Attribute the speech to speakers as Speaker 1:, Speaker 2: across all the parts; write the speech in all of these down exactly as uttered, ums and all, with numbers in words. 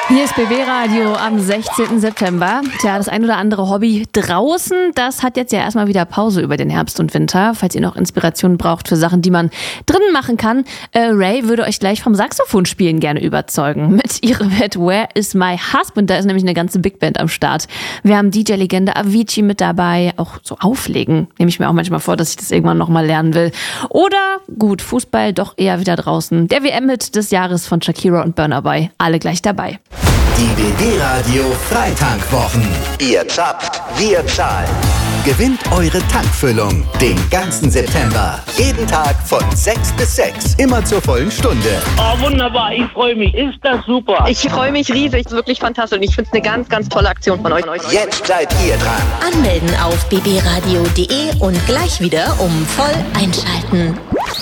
Speaker 1: Hier ist B B Radio am sechzehnten September. Tja, das ein oder andere Hobby draußen, das hat jetzt ja erstmal wieder Pause über den Herbst und Winter. Falls ihr noch Inspiration braucht für Sachen, die man drinnen machen kann, äh, Ray würde euch gleich vom Saxophonspielen gerne überzeugen. Mit ihrem Hit Where is my husband? Da ist nämlich eine ganze Big Band am Start. Wir haben D J-Legende Avicii mit dabei. Auch so auflegen nehme ich mir auch manchmal vor, dass ich das irgendwann nochmal lernen will. Oder, gut, Fußball doch eher wieder draußen. Der W M-Hit des Jahres von Shakira und Burna Boy. Alle gleich dabei.
Speaker 2: Die B B-Radio Freitankwochen. Ihr zappt, wir zahlen. Gewinnt eure Tankfüllung den ganzen September. Jeden Tag von sechs bis sechs. Immer zur vollen Stunde.
Speaker 3: Oh, wunderbar. Ich freue mich. Ist das super.
Speaker 4: Ich freue mich riesig. Wirklich fantastisch. Und ich finde es eine ganz, ganz tolle Aktion von euch.
Speaker 2: Jetzt seid ihr dran.
Speaker 5: Anmelden auf b b radio punkt d e und gleich wieder um voll einschalten.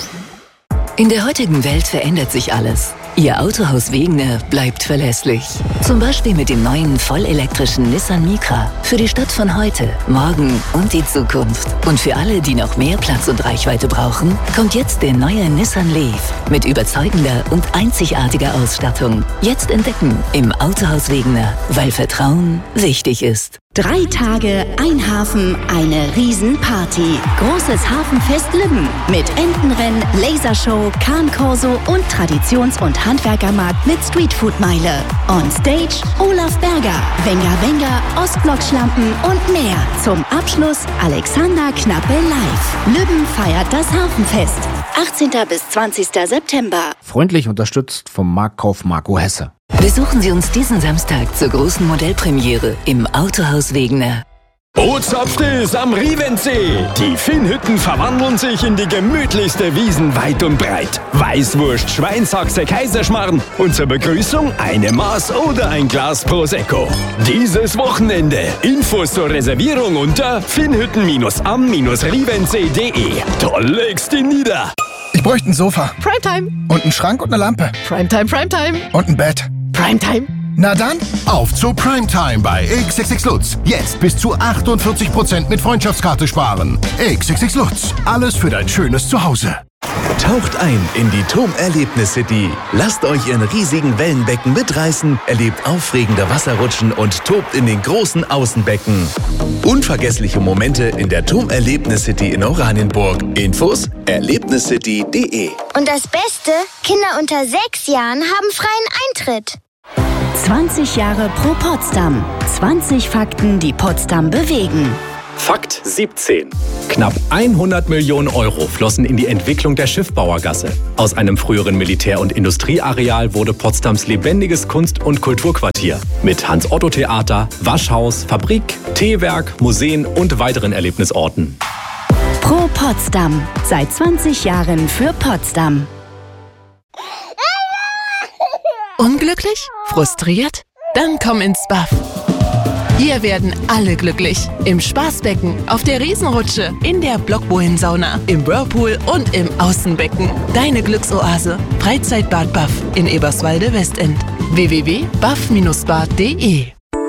Speaker 6: In der heutigen Welt verändert sich alles. Ihr Autohaus Wegener bleibt verlässlich. Zum Beispiel mit dem neuen vollelektrischen Nissan Micra. Für die Stadt von heute, morgen und die Zukunft. Und für alle, die noch mehr Platz und Reichweite brauchen, kommt jetzt der neue Nissan Leaf mit überzeugender und einzigartiger Ausstattung. Jetzt entdecken im Autohaus Wegener, weil Vertrauen wichtig ist.
Speaker 7: Drei Tage, ein Hafen, eine Riesenparty. Großes Hafenfest Lübben mit Entenrennen, Lasershow, Kahnkorso und Traditions- und Handwerkermarkt mit Streetfood-Meile. On Stage Olaf Berger, Wenger Wenger, Ostblock-Schlampen und mehr. Zum Abschluss Alexander Knappe live. Lübben feiert das Hafenfest. achtzehnten bis zwanzigsten September.
Speaker 8: Freundlich unterstützt vom Marktkauf Marco Hesse.
Speaker 6: Besuchen Sie uns diesen Samstag zur großen Modellpremiere im Autohaus Wegener.
Speaker 9: Bootshaft ist am Rievensee. Die Finnhütten verwandeln sich in die gemütlichste Wiesen weit und breit. Weißwurst, Schweinshaxe, Kaiserschmarrn und zur Begrüßung eine Maß oder ein Glas Prosecco. Dieses Wochenende. Infos zur Reservierung unter finnhütten am rievensee punkt d e. Da legst du nieder.
Speaker 10: Ich bräuchte ein Sofa.
Speaker 11: Primetime.
Speaker 10: Und einen Schrank und eine Lampe.
Speaker 11: Primetime, Primetime.
Speaker 10: Und ein Bett.
Speaker 11: Primetime.
Speaker 10: Na dann,
Speaker 12: auf zu Primetime bei X X X Lutz. Jetzt bis zu achtundvierzig Prozent mit Freundschaftskarte sparen. X X X Lutz. Alles für dein schönes Zuhause.
Speaker 2: Taucht ein in die TOM Erlebnis City. Lasst euch in riesigen Wellenbecken mitreißen, erlebt aufregende Wasserrutschen und tobt in den großen Außenbecken. Unvergessliche Momente in der TOM Erlebnis City in Oranienburg. Infos erlebniscity punkt d e.
Speaker 13: Und das Beste, Kinder unter sechs Jahren haben freien Eintritt.
Speaker 7: zwanzig Jahre pro Potsdam. zwanzig Fakten, die Potsdam bewegen.
Speaker 14: Fakt siebzehn. Knapp hundert Millionen Euro flossen in die Entwicklung der Schiffbauergasse. Aus einem früheren Militär- und Industrieareal wurde Potsdams lebendiges Kunst- und Kulturquartier. Mit Hans-Otto-Theater, Waschhaus, Fabrik, Teewerk, Museen und weiteren Erlebnisorten.
Speaker 7: Pro Potsdam. Seit zwanzig Jahren für Potsdam.
Speaker 11: Unglücklich? Frustriert? Dann komm ins B A F. Hier werden alle glücklich. Im Spaßbecken, auf der Riesenrutsche, in der Blockbohlensauna, im Whirlpool und im Außenbecken. Deine Glücksoase. Freizeitbad B A F in Eberswalde-Westend. w w w punkt b a f dash bad punkt d e.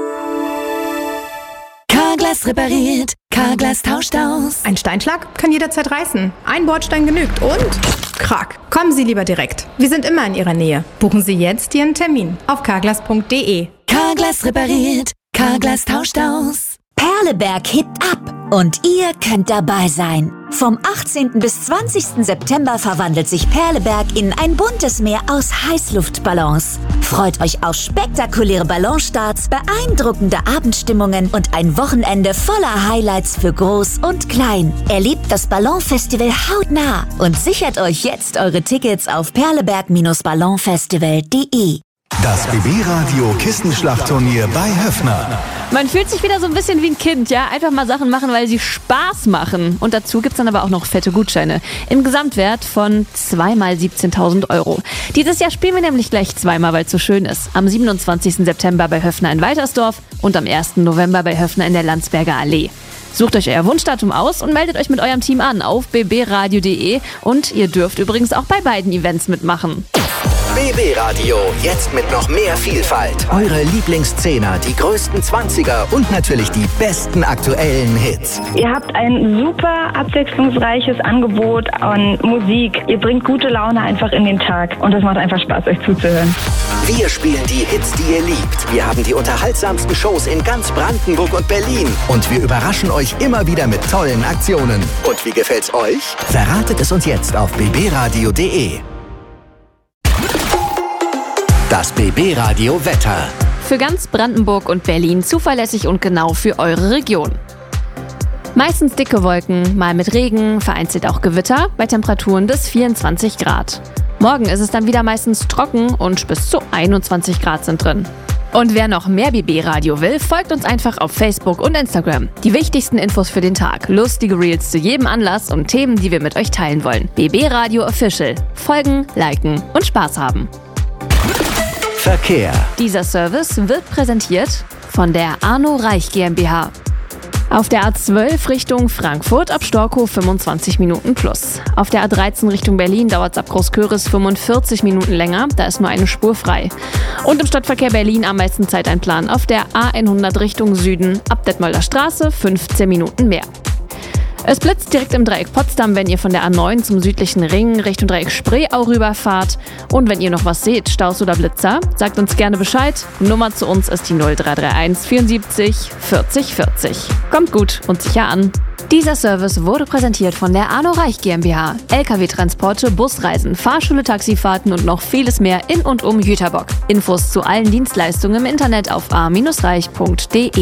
Speaker 15: Carglass repariert, Carglass tauscht aus.
Speaker 16: Ein Steinschlag kann jederzeit reißen. Ein Bordstein genügt und Krack. Kommen Sie lieber direkt. Wir sind immer in Ihrer Nähe. Buchen Sie jetzt Ihren Termin auf carglass punkt d e.
Speaker 15: Carglass repariert, Carglass tauscht aus.
Speaker 5: Perleberg hebt ab und ihr könnt dabei sein. Vom achtzehnten bis zwanzigsten September verwandelt sich Perleberg in ein buntes Meer aus Heißluftballons. Freut euch auf spektakuläre Ballonstarts, beeindruckende Abendstimmungen und ein Wochenende voller Highlights für Groß und Klein. Erlebt das Ballonfestival hautnah und sichert euch jetzt eure Tickets auf perleberg dash ballonfestival punkt d e.
Speaker 2: Das B B-Radio Kissenschlachtturnier bei Höffner.
Speaker 1: Man fühlt sich wieder so ein bisschen wie ein Kind, ja? Einfach mal Sachen machen, weil sie Spaß machen. Und dazu gibt's dann aber auch noch fette Gutscheine. Im Gesamtwert von zweimal siebzehntausend Euro. Dieses Jahr spielen wir nämlich gleich zweimal, weil es so schön ist. Am siebenundzwanzigsten September bei Höffner in Waltersdorf und am ersten November bei Höffner in der Landsberger Allee. Sucht euch euer Wunschdatum aus und meldet euch mit eurem Team an auf b b radio punkt d e. Und ihr dürft übrigens auch bei beiden Events mitmachen.
Speaker 2: B B-Radio, jetzt mit noch mehr Vielfalt. Eure Lieblingszehner, die größten Zwanziger und natürlich die besten aktuellen Hits.
Speaker 17: Ihr habt ein super abwechslungsreiches Angebot an Musik. Ihr bringt gute Laune einfach in den Tag und es macht einfach Spaß, euch zuzuhören.
Speaker 18: Wir spielen die Hits, die ihr liebt. Wir haben die unterhaltsamsten Shows in ganz Brandenburg und Berlin. Und wir überraschen euch immer wieder mit tollen Aktionen. Und wie gefällt's euch? Verratet es uns jetzt auf b b radio punkt d e. Das B B Radio Wetter.
Speaker 1: Für ganz Brandenburg und Berlin zuverlässig und genau für eure Region. Meistens dicke Wolken, mal mit Regen, vereinzelt auch Gewitter, bei Temperaturen bis vierundzwanzig Grad. Morgen ist es dann wieder meistens trocken und bis zu einundzwanzig Grad sind drin. Und wer noch mehr B B-Radio will, folgt uns einfach auf Facebook und Instagram. Die wichtigsten Infos für den Tag, lustige Reels zu jedem Anlass und Themen, die wir mit euch teilen wollen. B B-Radio Official. Folgen, liken und Spaß haben.
Speaker 18: Verkehr.
Speaker 1: Dieser Service wird präsentiert von der Arno Reich GmbH. Auf der A zwölf Richtung Frankfurt ab Storkow fünfundzwanzig Minuten plus. Auf der A dreizehn Richtung Berlin dauert es ab Großköris fünfundvierzig Minuten länger, da ist nur eine Spur frei. Und im Stadtverkehr Berlin am meisten Zeiteinplan auf der A hundert Richtung Süden ab Detmolder Straße fünfzehn Minuten mehr. Es blitzt direkt im Dreieck Potsdam, wenn ihr von der A neun zum südlichen Ring Richtung Dreieck Spreeau rüberfahrt. Und wenn ihr noch was seht, Staus oder Blitzer, sagt uns gerne Bescheid. Nummer zu uns ist die null drei drei eins vierundsiebzig vierzig vierzig. Kommt gut und sicher an. Dieser Service wurde präsentiert von der Arno Reich GmbH. L K W-Transporte, Busreisen, Fahrschule, Taxifahrten und noch vieles mehr in und um Jüterbock. Infos zu allen Dienstleistungen im Internet auf a reich punkt d e.